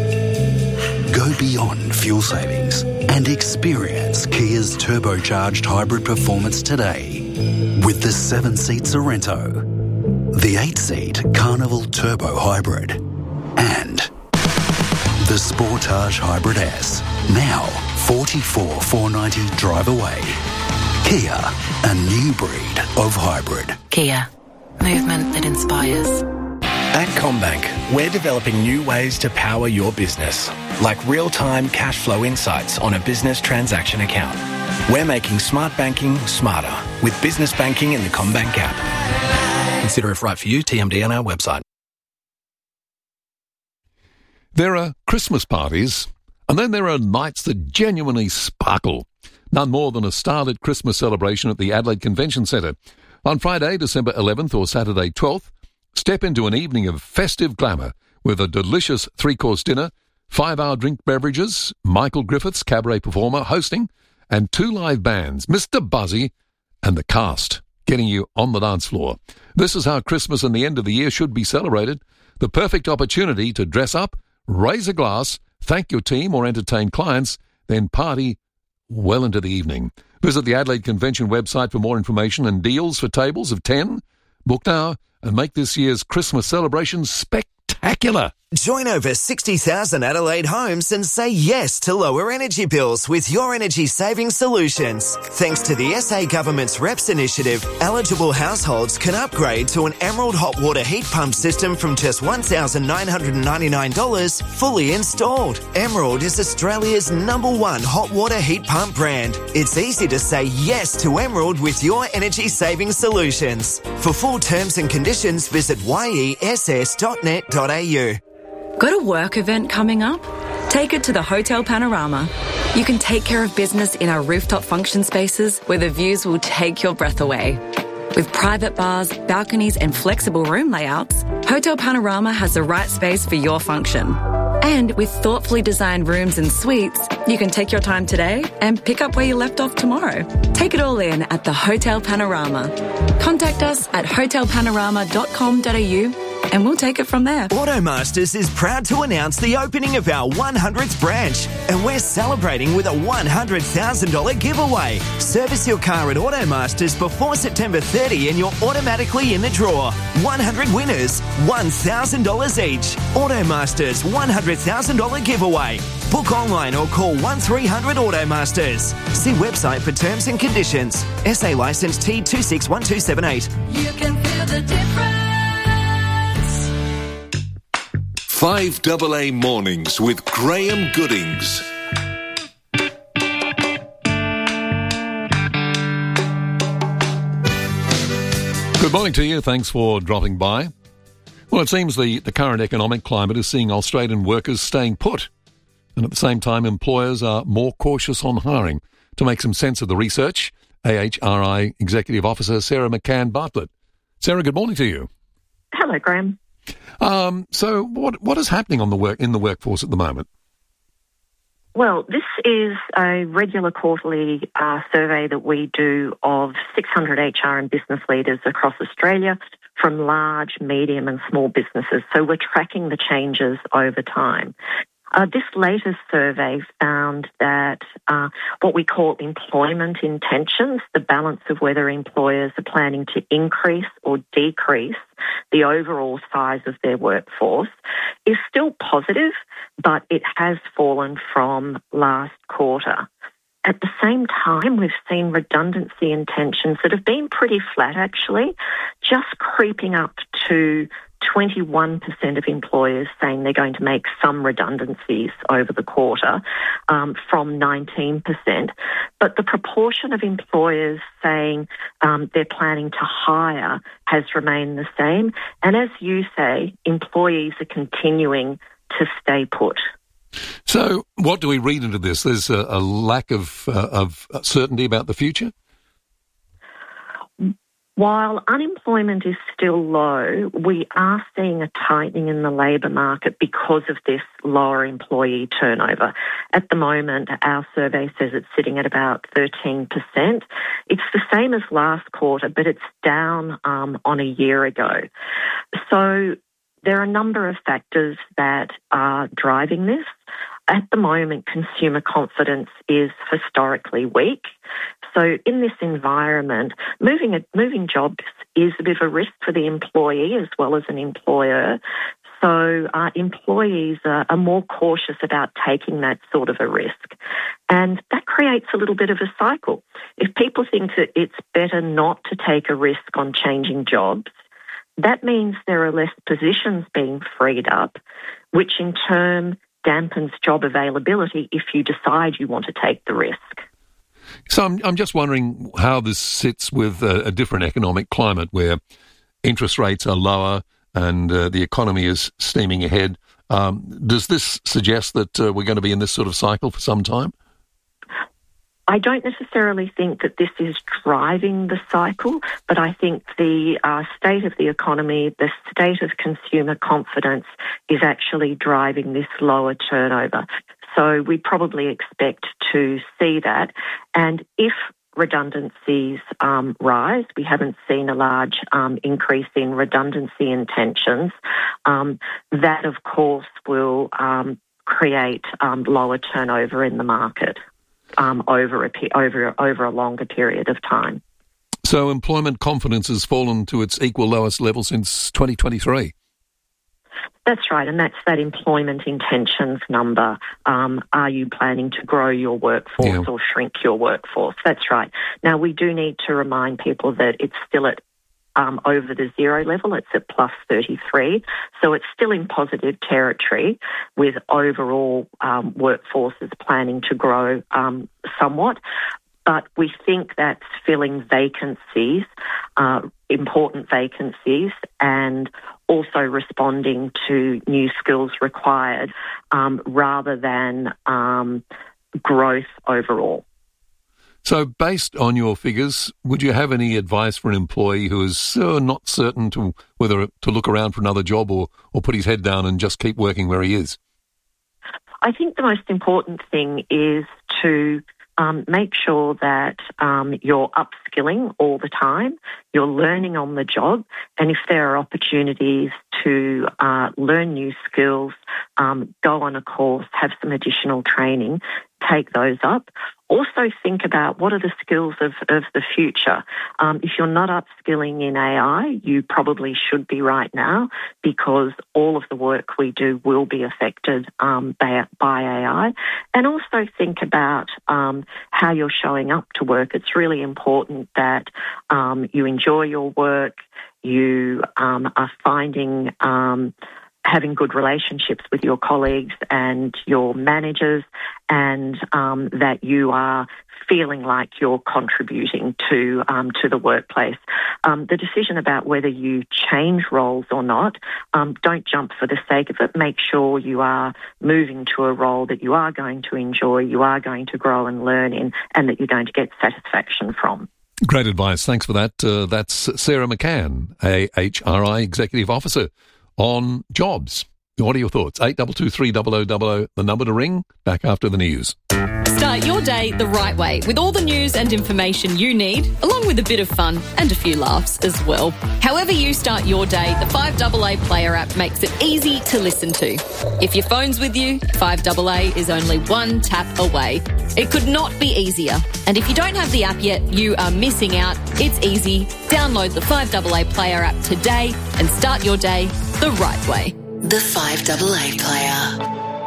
Go beyond fuel savings and experience Kia's turbocharged hybrid performance today with the seven-seat Sorrento, the eight-seat Carnival Turbo Hybrid, and the Sportage Hybrid S, now forty-four thousand four hundred ninety drive away. Kia, a new breed of hybrid. Kia, movement that inspires. At CommBank, we're developing new ways to power your business, like real-time cash flow insights on a business transaction account. We're making smart banking smarter with business banking in the CommBank app. Consider if right for you, T M D on our website. There are Christmas parties, and then there are nights that genuinely sparkle. None more than a starlit Christmas celebration at the Adelaide Convention Centre. On Friday, December eleventh or Saturday twelfth, step into an evening of festive glamour with a delicious three-course dinner, five-hour drink beverages, Michael Griffiths, cabaret performer, hosting, and two live bands, Mister Buzzy and the Cast, getting you on the dance floor. This is how Christmas and the end of the year should be celebrated. The perfect opportunity to dress up, raise a glass, thank your team or entertain clients, then party well into the evening. Visit the Adelaide Convention website for more information and deals for tables of ten. Book now and make this year's Christmas celebration spectacular. Join over sixty thousand Adelaide homes and say yes to lower energy bills with your energy saving solutions. Thanks to the S A Government's R E P S initiative, eligible households can upgrade to an Emerald hot water heat pump system from just one thousand nine hundred ninety-nine dollars fully installed. Emerald is Australia's number one hot water heat pump brand. It's easy to say yes to Emerald with your energy saving solutions. For full terms and conditions, visit y e s s dot net dot a u. Got a work event coming up? Take it to the Hotel Panorama. You can take care of business in our rooftop function spaces where the views will take your breath away. With private bars, balconies and flexible room layouts, Hotel Panorama has the right space for your function. And with thoughtfully designed rooms and suites, you can take your time today and pick up where you left off tomorrow. Take it all in at the Hotel Panorama. Contact us at hotel panorama dot com dot a u and we'll take it from there. Automasters is proud to announce the opening of our one hundredth branch, and we're celebrating with a one hundred thousand dollars giveaway. Service your car at Automasters before September thirtieth and you're automatically in the draw. one hundred winners, one thousand dollars each. Automasters one hundred thousand dollars giveaway. Book online or call one three hundred Automasters. See website for terms and conditions. S A licence T two six one two seven eight. You can feel the difference. five A A Mornings with Graham Goodings. Good morning to you. Thanks for dropping by. Well, it seems the, the current economic climate is seeing Australian workers staying put. And at the same time, employers are more cautious on hiring. To make some sense of the research, A H R I Executive Officer Sarah McCann Bartlett. Sarah, good morning to you. Hello, Graham. Um, so what what is happening on the work in the workforce at the moment? Well, this is a regular quarterly uh, survey that we do of six hundred H R and business leaders across Australia from large, medium and small businesses. So we're tracking the changes over time. Uh, this latest survey found that uh, what we call employment intentions, the balance of whether employers are planning to increase or decrease the overall size of their workforce, is still positive, but it has fallen from last quarter. At the same time, we've seen redundancy intentions that have been pretty flat, actually, just creeping up to twenty-one percent of employers saying they're going to make some redundancies over the quarter, um, from nineteen percent. But the proportion of employers saying um, they're planning to hire has remained the same. And as you say, employees are continuing to stay put. So what do we read into this? There's a, a lack of, uh, of certainty about the future? While unemployment is still low, we are seeing a tightening in the labour market because of this lower employee turnover. At the moment, our survey says it's sitting at about thirteen percent. It's the same as last quarter, but it's down um, on a year ago. So there are a number of factors that are driving this. At the moment, consumer confidence is historically weak. So in this environment, moving a, moving jobs is a bit of a risk for the employee as well as an employer. So uh, employees are, are more cautious about taking that sort of a risk. And that creates a little bit of a cycle. If people think that it's better not to take a risk on changing jobs, that means there are less positions being freed up, which in turn dampens job availability if you decide you want to take the risk. So I'm, I'm just wondering how this sits with a, a different economic climate where interest rates are lower and uh, the economy is steaming ahead. Um, does this suggest that uh, we're going to be in this sort of cycle for some time? I don't necessarily think that this is driving the cycle, but I think the uh, state of the economy, the state of consumer confidence is actually driving this lower turnover. So we probably expect to see that. And if redundancies um, rise, we haven't seen a large um, increase in redundancy intentions, um, that of course will um, create um, lower turnover in the market. Um, over a over over a longer period of time. So employment confidence has fallen to its equal lowest level since twenty twenty-three. That's right, and that's that employment intentions number. Um, are you planning to grow your workforce yeah. or shrink your workforce? That's right. Now, we do need to remind people that it's still at Um, over the zero level, it's at plus thirty-three. So it's still in positive territory with overall um, workforces planning to grow um, somewhat. But we think that's filling vacancies, uh, important vacancies, and also responding to new skills required um, rather than um, growth overall. So based on your figures, would you have any advice for an employee who is uh, not certain to whether to look around for another job or, or put his head down and just keep working where he is? I think the most important thing is to um, make sure that um, you're upskilling all the time, you're learning on the job, and if there are opportunities to uh, learn new skills, um, go on a course, have some additional training, take those up. Also think about what are the skills of, of the future. Um, if you're not upskilling in A I, you probably should be right now because all of the work we do will be affected um, by, by A I. And also think about um, how you're showing up to work. It's really important that um, you enjoy your work, you um, are finding um, having good relationships with your colleagues and your managers, and um, that you are feeling like you're contributing to um, to the workplace. Um, the decision about whether you change roles or not, um, don't jump for the sake of it. Make sure you are moving to a role that you are going to enjoy, you are going to grow and learn in, and that you're going to get satisfaction from. Great advice. Thanks for that. Uh, that's Sarah McCann, a H R I Executive Officer on jobs. What are your thoughts? eight two two three zero zero zero zero, the number to ring. Back after the news. Start your day the right way with all the news and information you need, along with a bit of fun and a few laughs as well. However you start your day, the five double A Player app makes it easy to listen to. If your phone's with you, five double A is only one tap away. It could not be easier. And if you don't have the app yet, you are missing out. It's easy. Download the five double A Player app today and start your day the right way. The five double A Player.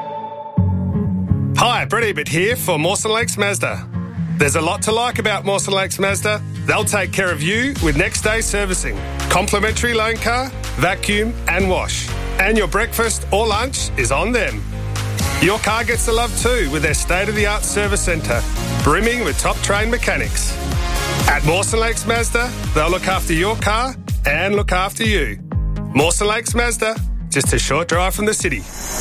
Hi, Brett Ebert here for Mawson Lakes Mazda. There's a lot to like about Mawson Lakes Mazda. They'll take care of you with next day servicing, complimentary loan car, vacuum and wash. And your breakfast or lunch is on them. Your car gets the love too with their state-of-the-art service centre, brimming with top-trained mechanics. At Mawson Lakes Mazda, they'll look after your car and look after you. Mawson Lakes Mazda, just a short drive from the city.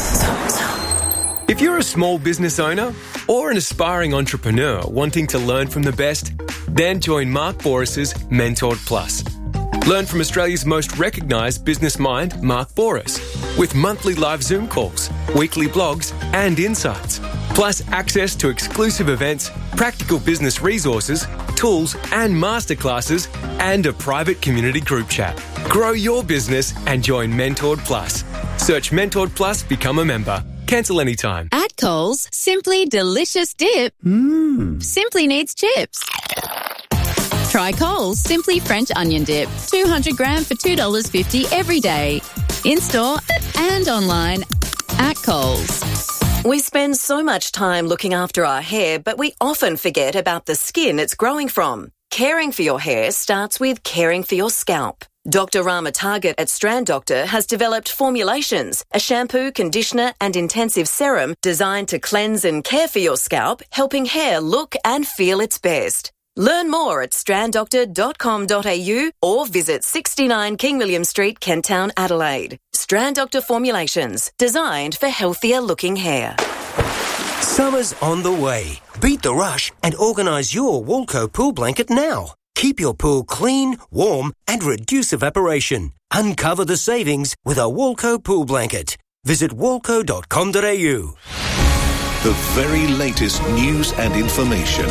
If you're a small business owner or an aspiring entrepreneur wanting to learn from the best, then join Mark Boris's Mentored Plus. Learn from Australia's most recognised business mind, Mark Boris, with monthly live Zoom calls, weekly blogs and insights, plus access to exclusive events, practical business resources, tools and masterclasses, and a private community group chat. Grow your business and join Mentored Plus. Search Mentored Plus, become a member. Cancel anytime. At Coles, Simply Delicious Dip mm. simply needs chips. Try Coles Simply French Onion Dip, two hundred gram for two dollars fifty every day. In-store and online at Coles. We spend so much time looking after our hair, but we often forget about the skin it's growing from. Caring for your hair starts with caring for your scalp. Doctor Rama Target at Strand Doctor has developed formulations, a shampoo, conditioner and intensive serum designed to cleanse and care for your scalp, helping hair look and feel its best. Learn more at strand doctor dot com dot a u or visit sixty-nine King William Street, Kent Town, Adelaide. Strand Doctor formulations, designed for healthier looking hair. Summer's on the way. Beat the rush and organise your Walco pool blanket now. Keep your pool clean, warm and reduce evaporation. Uncover the savings with a Walco pool blanket. Visit walco dot com dot a u. The very latest news and information.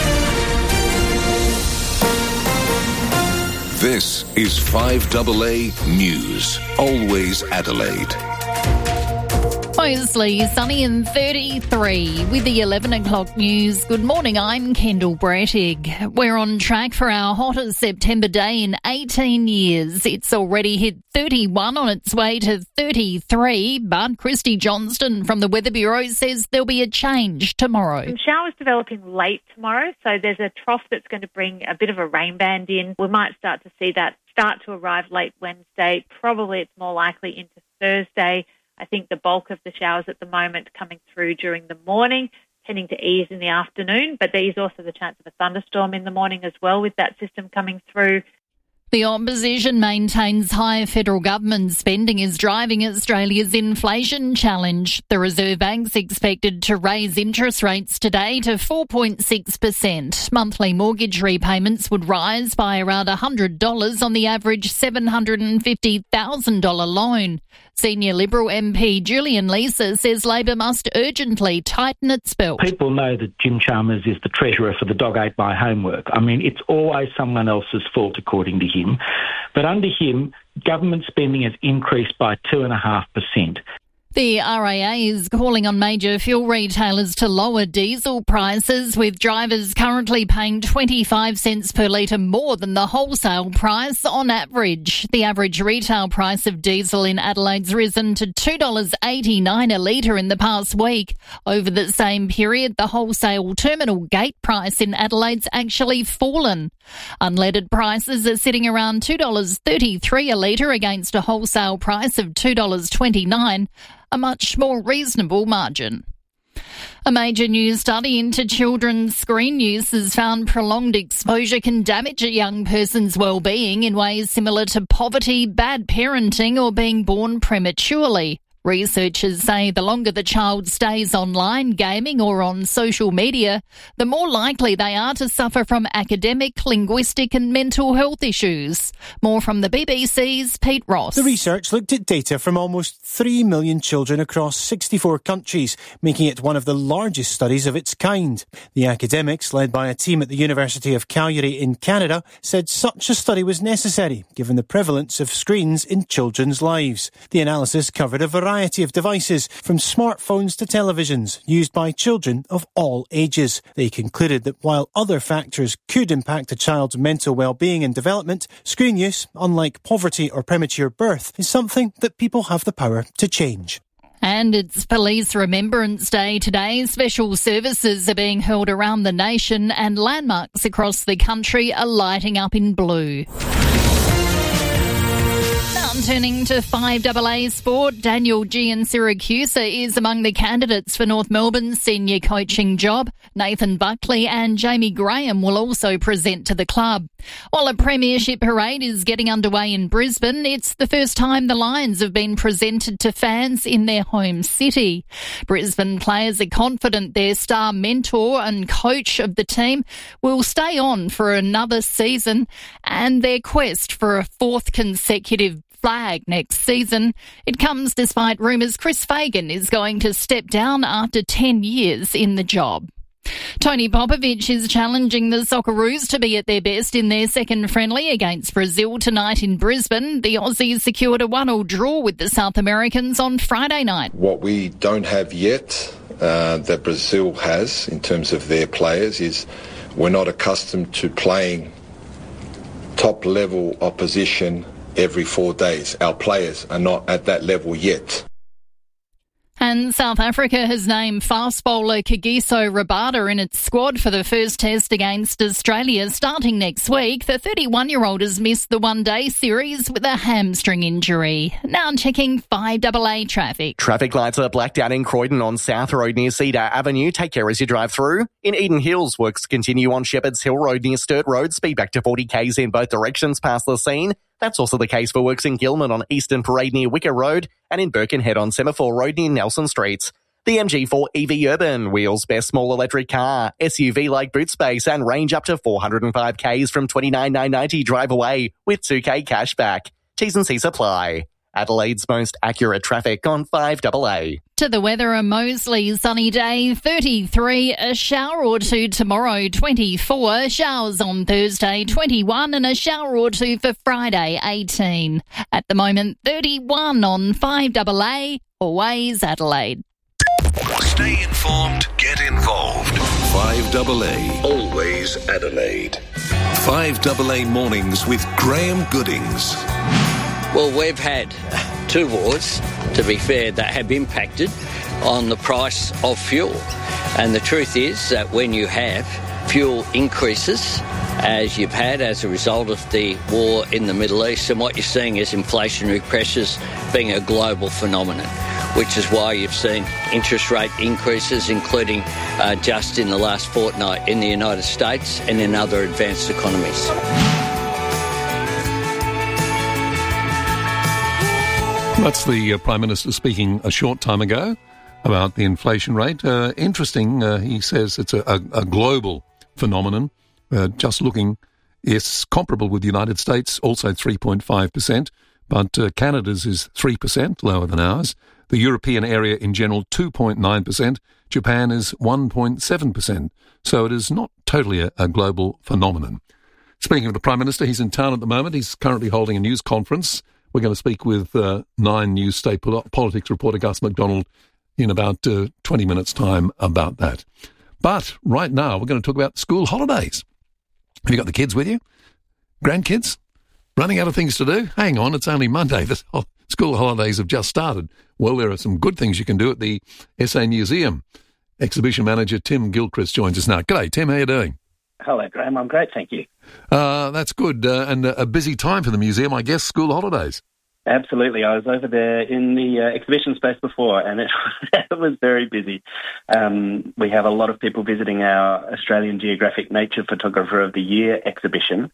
This is five double A News. Always Adelaide. Mostly sunny and thirty-three with the eleven o'clock news. Good morning, I'm Kendall Brettig. We're on track for our hottest September day in eighteen years. It's already hit thirty-one, on its way to thirty-three, but Christy Johnston from the Weather Bureau says there'll be a change tomorrow. Some showers developing late tomorrow, so there's a trough that's going to bring a bit of a rain band in. We might start to see that start to arrive late Wednesday. Probably it's more likely into Thursday. I think the bulk of the showers at the moment coming through during the morning, tending to ease in the afternoon, but there is also the chance of a thunderstorm in the morning as well with that system coming through. The opposition maintains higher federal government spending is driving Australia's inflation challenge. The Reserve Bank's expected to raise interest rates today to four point six percent. Monthly mortgage repayments would rise by around one hundred dollars on the average seven hundred fifty thousand dollars loan. Senior Liberal M P Julian Leeser says Labor must urgently tighten its belt. People know that Jim Chalmers is the treasurer for the Dog Ate My Homework. I mean, it's always someone else's fault, according to him. But under him, government spending has increased by two point five percent. The R A A is calling on major fuel retailers to lower diesel prices, with drivers currently paying twenty-five cents per litre more than the wholesale price on average. The average retail price of diesel in Adelaide's risen to two dollars eighty-nine a litre in the past week. Over the same period, the wholesale terminal gate price in Adelaide's actually fallen. Unleaded prices are sitting around two dollars thirty-three a litre against a wholesale price of two dollars twenty-nine. A much more reasonable margin. A major new study into children's screen use has found prolonged exposure can damage a young person's well-being in ways similar to poverty, bad parenting, or being born prematurely. Researchers say the longer the child stays online, gaming or on social media, the more likely they are to suffer from academic, linguistic and mental health issues. More from the B B C's Pete Ross. The research looked at data from almost three million children across sixty-four countries, making it one of the largest studies of its kind. The academics, led by a team at the University of Calgary in Canada, said such a study was necessary, given the prevalence of screens in children's lives. The analysis covered a variety of devices, from smartphones to televisions, used by children of all ages. They concluded that while other factors could impact a child's mental well-being and development, screen use, unlike poverty or premature birth, is something that people have the power to change. And it's Police Remembrance Day today. Special services are being held around the nation and landmarks across the country are lighting up in blue. Turning to five A A sport, Daniel Giansiracusa is among the candidates for North Melbourne's senior coaching job. Nathan Buckley and Jamie Graham will also present to the club. While a premiership parade is getting underway in Brisbane, it's the first time the Lions have been presented to fans in their home city. Brisbane players are confident their star mentor and coach of the team will stay on for another season and their quest for a fourth consecutive flag next season. It comes despite rumours Chris Fagan is going to step down after ten years in the job. Tony Popovic is challenging the Socceroos to be at their best in their second friendly against Brazil tonight in Brisbane. The Aussies secured a one all draw with the South Americans on Friday night. What we don't have yet uh, that Brazil has in terms of their players is we're not accustomed to playing top-level opposition every four days. Our players are not at that level yet. And South Africa has named fast bowler Kagiso Rabada in its squad for the first test against Australia starting next week. The thirty-one-year-old has missed the one-day series with a hamstring injury. Now checking five A A traffic. Traffic lights are blacked out in Croydon on South Road near Cedar Avenue. Take care as you drive through. In Eden Hills, works continue on Shepherd's Hill Road near Sturt Road. Speed back to forty k's in both directions past the scene. That's also the case for works in Gilman on Eastern Parade near Wicker Road and in Birkenhead on Semaphore Road near Nelson Street. The M G four E V Urban, wheels best small electric car, S U V-like boot space and range up to four hundred five k's from twenty-nine thousand nine hundred ninety drive away with two k cash back. T's and C's apply. Adelaide's most accurate traffic on five A A. To the weather, a Moseley sunny day, thirty-three, a shower or two tomorrow, twenty-four, showers on Thursday, twenty-one, and a shower or two for Friday, eighteen. At the moment, thirty-one on five A A, always Adelaide. Stay informed, get involved. five A A, always Adelaide. five A A mornings with Graham Goodings. Well, we've had two wars, to be fair, that have impacted on the price of fuel. And the truth is that when you have fuel increases, as you've had as a result of the war in the Middle East, and what you're seeing is inflationary pressures being a global phenomenon, which is why you've seen interest rate increases, including uh, just in the last fortnight in the United States and in other advanced economies. That's the uh, Prime Minister speaking a short time ago about the inflation rate. Uh, interesting, uh, he says it's a, a, a global phenomenon. Uh, just looking, it's comparable with the United States, also three point five percent, but uh, Canada's is three percent, lower than ours. The European area in general, two point nine percent. Japan is one point seven percent. So it is not totally a, a global phenomenon. Speaking of the Prime Minister, he's in town at the moment. He's currently holding a news conference We're going to speak with uh, Nine News State Pol- Politics reporter Gus McDonald in about uh, twenty minutes' time about that. But right now, we're going to talk about school holidays. Have you got the kids with you? Grandkids? Running out of things to do? Hang on, it's only Monday. The school holidays have just started. Well, there are some good things you can do at the S A Museum. Exhibition manager Tim Gilchrist joins us now. G'day, Tim. How are you doing? Hello, Graham. I'm great, thank you. Uh, that's good. Uh, and a, a busy time for the museum, I guess, school holidays. Absolutely. I was over there in the uh, exhibition space before, and it, it was very busy. Um, we have a lot of people visiting our Australian Geographic Nature Photographer of the Year exhibition,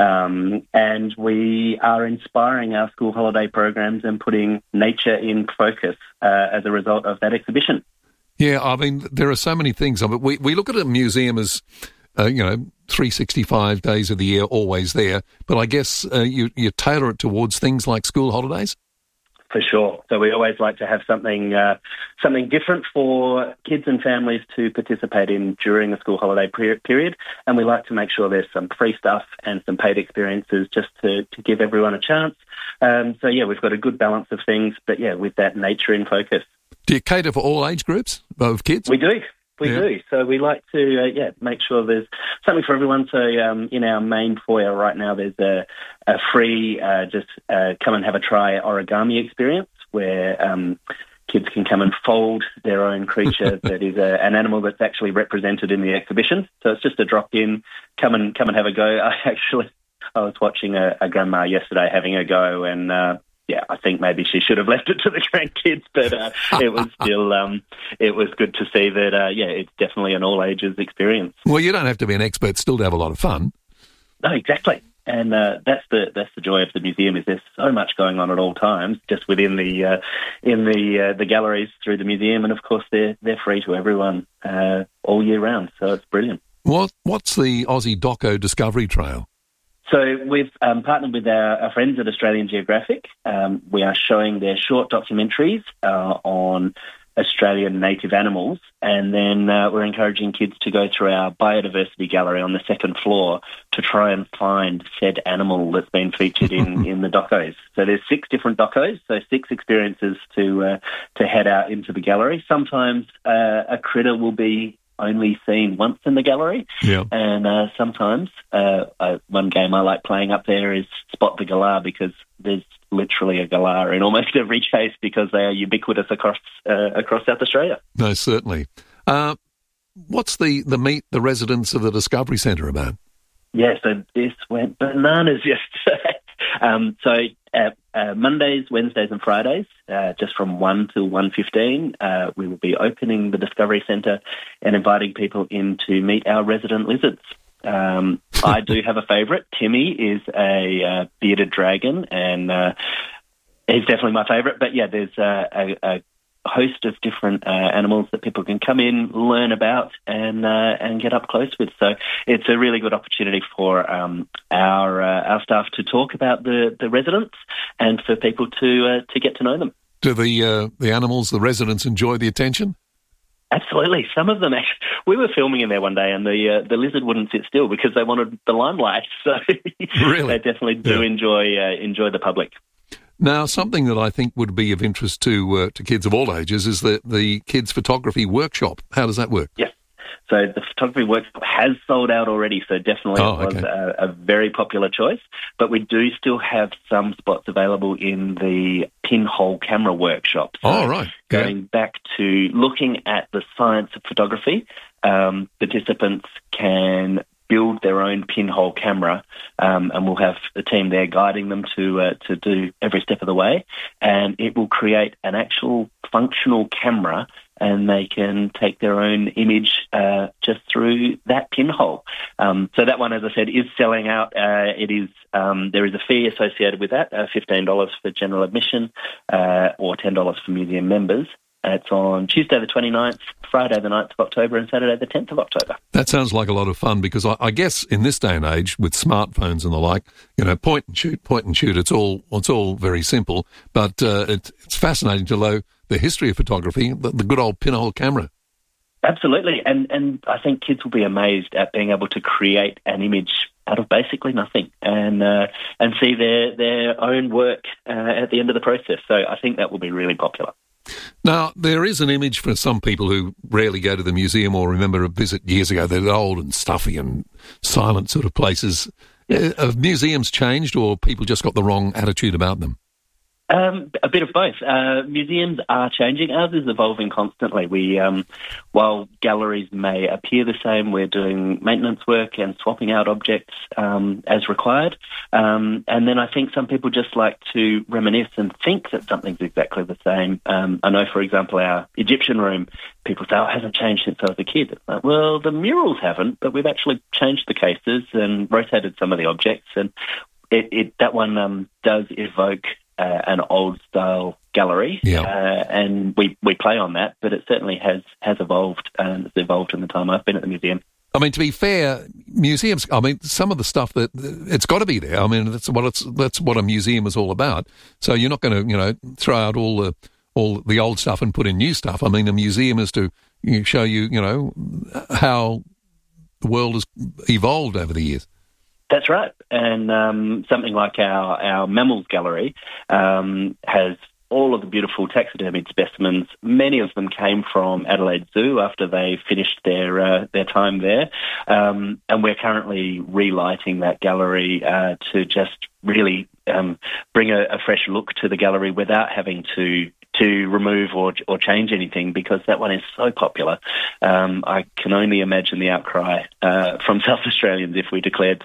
um, and we are inspiring our school holiday programs and putting nature in focus uh, as a result of that exhibition. Yeah, I mean, there are so many things of it. We, we look at a museum as, uh, you know, three hundred sixty-five days of the year, always there. But I guess uh, you, you tailor it towards things like school holidays? For sure. So we always like to have something uh, something different for kids and families to participate in during the school holiday per- period. And we like to make sure there's some free stuff and some paid experiences just to, to give everyone a chance. Um, so, yeah, we've got a good balance of things, but, yeah, with that nature in focus. Do you cater for all age groups of kids? We do. We yeah. do. So we like to, uh, yeah, make sure there's something for everyone. So um, in our main foyer right now, there's a, a free uh, just uh, come and have a try origami experience where um, kids can come and fold their own creature that is a, an animal that's actually represented in the exhibition. So it's just a drop-in, come and come and have a go. I actually, I was watching a, a grandma yesterday having a go, and uh, yeah, I think maybe she should have left it to the grandkids, but uh, it was still, um, it was good to see that, uh, yeah, it's definitely an all ages experience. Well, you don't have to be an expert still to have a lot of fun. No, exactly. And uh, that's the that's the joy of the museum, is there's so much going on at all times, just within the uh, in the uh, the galleries through the museum, and of course they're they're free to everyone uh, all year round. So it's brilliant. What what's the Aussie Doco Discovery Trail? So we've um, partnered with our, our friends at Australian Geographic. Um, we are showing their short documentaries uh, on Australian native animals, and then uh, we're encouraging kids to go through our biodiversity gallery on the second floor to try and find said animal that's been featured in, in the docos. So there's six different docos, so six experiences to uh, to head out into the gallery. Sometimes uh, a critter will be only seen once in the gallery. Yeah. And uh, sometimes uh, uh, one game I like playing up there is Spot the Galah, because there's literally a galah in almost every case because they are ubiquitous across uh, across South Australia. No, certainly. Uh, what's the, the meet the residents of the Discovery Centre about? Yeah, so this went bananas yesterday. um, so uh, uh, Mondays, Wednesdays and Fridays, uh, just from one till one fifteen, uh, we will be opening the Discovery Centre and inviting people in to meet our resident lizards. Um, I do have a favourite. Timmy is a uh, bearded dragon, and uh, he's definitely my favourite. But yeah, there's uh, a, a host of different uh, animals that people can come in, learn about, and uh, and get up close with. So it's a really good opportunity for um, our uh, our staff to talk about the, the residents and for people to uh, to get to know them. Do the uh, the animals, the residents, enjoy the attention? Absolutely. Some of them, actually, we were filming in there one day and the uh, the lizard wouldn't sit still because they wanted the limelight. So really? They definitely do Yeah. enjoy uh, enjoy the public. Now, something that I think would be of interest to uh, to kids of all ages is the, the kids' photography workshop. How does that work? Yes. So the photography workshop has sold out already, so definitely Oh, it was okay. a, a very popular choice. But we do still have some spots available in the pinhole camera workshop. So Oh, right. Yeah. Going back to looking at the science of photography, um, participants can build their own pinhole camera, um, and we'll have a team there guiding them to uh, to do every step of the way, and it will create an actual functional camera, and they can take their own image uh, just through that pinhole. Um, so that one, as I said, is selling out. Uh, it is um, there is a fee associated with that, uh, fifteen dollars for general admission uh, or ten dollars for museum members. And it's on Tuesday the twenty-ninth, Friday the ninth of October and Saturday the tenth of October. That sounds like a lot of fun because I, I guess in this day and age with smartphones and the like, you know, point and shoot, point and shoot, it's all it's all very simple. But uh, it, it's fascinating to know the history of photography, the, the good old pinhole camera. Absolutely. And and I think kids will be amazed at being able to create an image out of basically nothing and uh, and see their their own work uh, at the end of the process. So I think that will be really popular. Now, there is an image for some people who rarely go to the museum or remember a visit years ago. They're old and stuffy and silent sort of places. Yeah. Have museums changed, or people just got the wrong attitude about them? Um, a bit of both. Uh, museums are changing. Ours is evolving constantly. We, um, while galleries may appear the same, we're doing maintenance work and swapping out objects um, as required. Um, and then I think some people just like to reminisce and think that something's exactly the same. Um, I know, for example, our Egyptian room, people say, oh, it hasn't changed since I was a kid. It's like, well, the murals haven't, but we've actually changed the cases and rotated some of the objects. And it, it that one um, does evoke Uh, an old-style gallery, yeah. uh, and we, we play on that, but it certainly has, has evolved, and it's evolved in the time I've been at the museum. I mean, to be fair, museums, I mean, some of the stuff that, it's got to be there. I mean, that's what it's, that's what a museum is all about. So you're not going to, you know, throw out all the, all the old stuff and put in new stuff. I mean, a museum is to show you, you know, how the world has evolved over the years. That's right. And um, something like our, our mammals gallery um, has all of the beautiful taxidermied specimens. Many of them came from Adelaide Zoo after they finished their uh, their time there. Um, and we're currently relighting that gallery uh, to just really um, bring a, a fresh look to the gallery without having to to remove or or change anything, because that one is so popular. Um, I can only imagine the outcry uh, from South Australians if we declared